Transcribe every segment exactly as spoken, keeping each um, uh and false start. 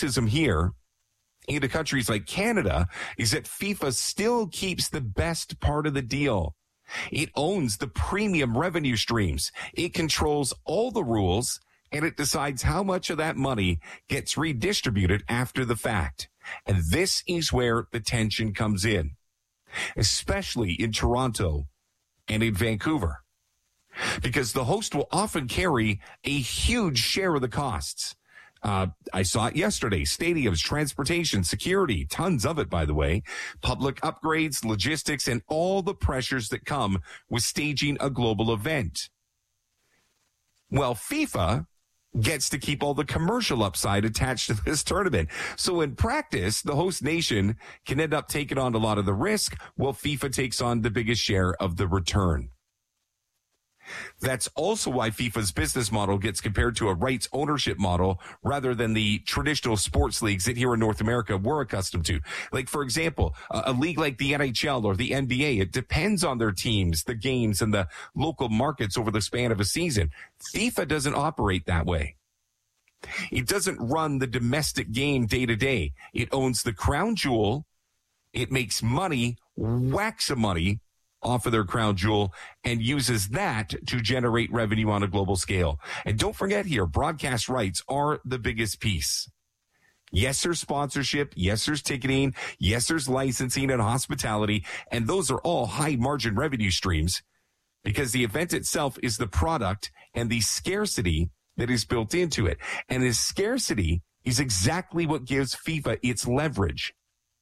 criticism here into countries like Canada is that FIFA still keeps the best part of the deal. It owns the premium revenue streams. It controls all the rules, and it decides how much of that money gets redistributed after the fact. And this is where the tension comes in, especially in Toronto and in Vancouver, because the host will often carry a huge share of the costs. Uh, I saw it yesterday. Stadiums, transportation, security, tons of it, by the way, public upgrades, logistics, and all the pressures that come with staging a global event. Well, FIFA gets to keep all the commercial upside attached to this tournament. So in practice, the host nation can end up taking on a lot of the risk, while FIFA takes on the biggest share of the return. That's also why FIFA's business model gets compared to a rights ownership model rather than the traditional sports leagues that here in North America we're accustomed to. Like, for example, a, a league like the N H L or the N B A, it depends on their teams, the games, and the local markets over the span of a season. FIFA doesn't operate that way. It doesn't run the domestic game day to day. It owns the crown jewel. It makes money, whacks of money, off of their crown jewel, and uses that to generate revenue on a global scale. And don't forget here, broadcast rights are the biggest piece. Yes, there's sponsorship. Yes, there's ticketing. Yes, there's licensing and hospitality. And those are all high margin revenue streams because the event itself is the product and the scarcity that is built into it. And this scarcity is exactly what gives FIFA its leverage.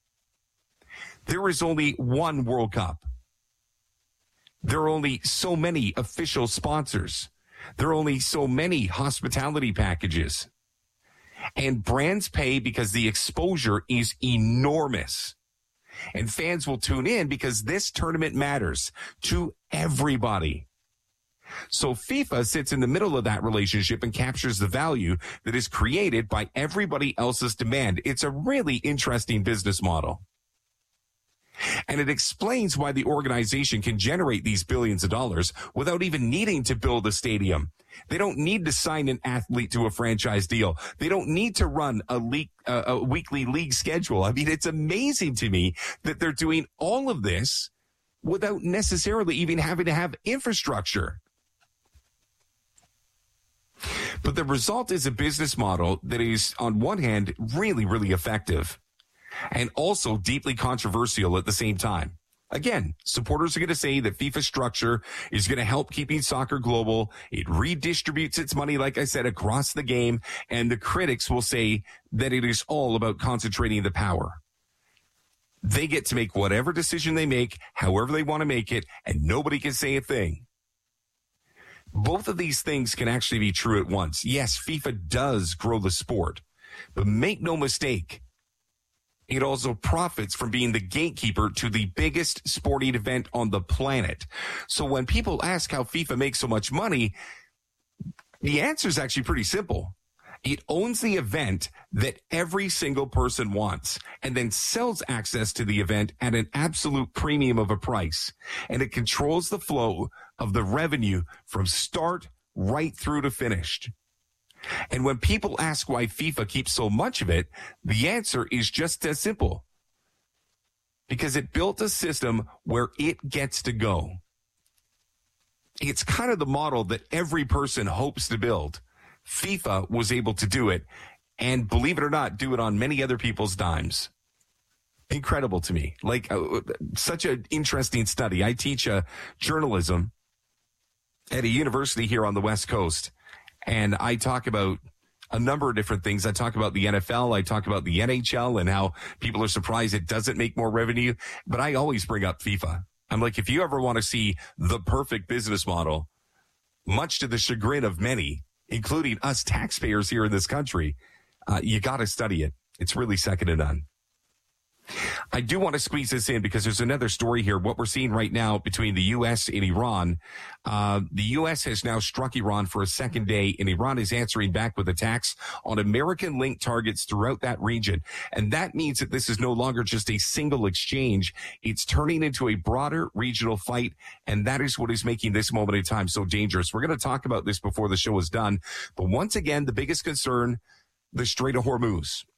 There is only one World Cup. There are only so many official sponsors. There are only so many hospitality packages. And brands pay because the exposure is enormous. And fans will tune in because this tournament matters to everybody. So FIFA sits in the middle of that relationship and captures the value that is created by everybody else's demand. It's a really interesting business model. And it explains why the organization can generate these billions of dollars without even needing to build a stadium. They don't need to sign an athlete to a franchise deal. They don't need to run a, league, uh, a weekly league schedule. I mean, it's amazing to me that they're doing all of this without necessarily even having to have infrastructure. But the result is a business model that is, on one hand, really, really effective, and also deeply controversial at the same time. Again, supporters are going to say that FIFA structure is going to help keeping soccer global. It redistributes its money, like I said, across the game. And the critics will say that it is all about concentrating the power. They get to make whatever decision they make, however they want to make it, and nobody can say a thing. Both of these things can actually be true at once. Yes, FIFA does grow the sport, but make no mistake, it also profits from being the gatekeeper to the biggest sporting event on the planet. So when people ask how FIFA makes so much money, the answer is actually pretty simple. It owns the event that every single person wants and then sells access to the event at an absolute premium of a price. And it controls the flow of the revenue from start right through to finished. And when people ask why FIFA keeps so much of it, the answer is just as simple. Because it built a system where it gets to go. It's kind of the model that every person hopes to build. FIFA was able to do it, and believe it or not, do it on many other people's dimes. Incredible to me. Like, uh, such an interesting study. I teach uh, journalism at a university here on the West Coast. And I talk about a number of different things. I talk about the N F L. I talk about the N H L and how people are surprised it doesn't make more revenue. But I always bring up FIFA. I'm like, if you ever want to see the perfect business model, much to the chagrin of many, including us taxpayers here in this country, uh, you got to study it. It's really second to none. I do want to squeeze this in because there's another story here. What we're seeing right now between the U S and Iran, uh, the U S has now struck Iran for a second day, and Iran is answering back with attacks on American-linked targets throughout that region. And that means that this is no longer just a single exchange. It's turning into a broader regional fight, and that is what is making this moment in time so dangerous. We're going to talk about this before the show is done. But once again, the biggest concern, the Strait of Hormuz.